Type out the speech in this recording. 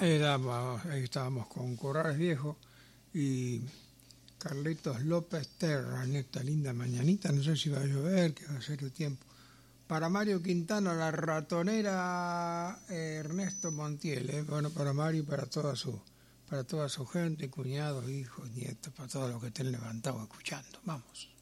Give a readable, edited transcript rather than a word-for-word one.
Ahí estábamos con Corrales Viejo y Carlitos López Terra en esta linda mañanita. No sé si va a llover, que va a ser el tiempo. Para Mario Quintana, La Ratonera, Ernesto Montiel. Bueno, para Mario y para toda su gente, cuñados, hijos, nietos, para todos los que estén levantados escuchando. Vamos.